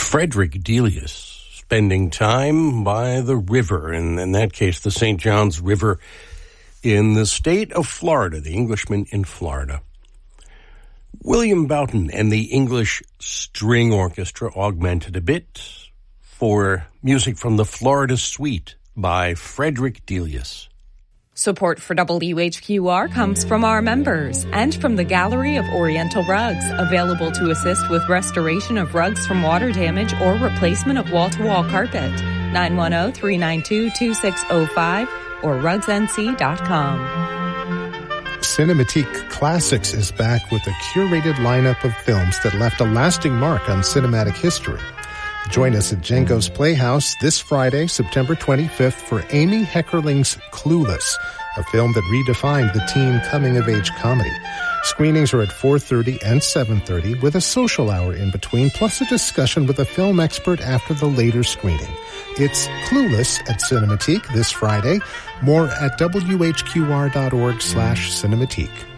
Frederick Delius, spending time by the river, and in that case, the St. Johns River in the state of Florida, the Englishman in Florida. William Boughton and the English String Orchestra augmented a bit for music from the Florida Suite by Frederick Delius. Support for WHQR comes from our members and from the Gallery of Oriental Rugs, available to assist with restoration of rugs from water damage or replacement of wall-to-wall carpet. 910-392-2605 or rugsnc.com. Cinematique Classics is back with a curated lineup of films that left a lasting mark on cinematic history. Join us at Django's Playhouse this Friday, September 25th, for Amy Heckerling's Clueless, a film that redefined the teen coming-of-age comedy. Screenings are at 4:30 and 7:30, with a social hour in between, plus a discussion with a film expert after the later screening. It's Clueless at Cinematique this Friday. More at whqr.org/cinematique.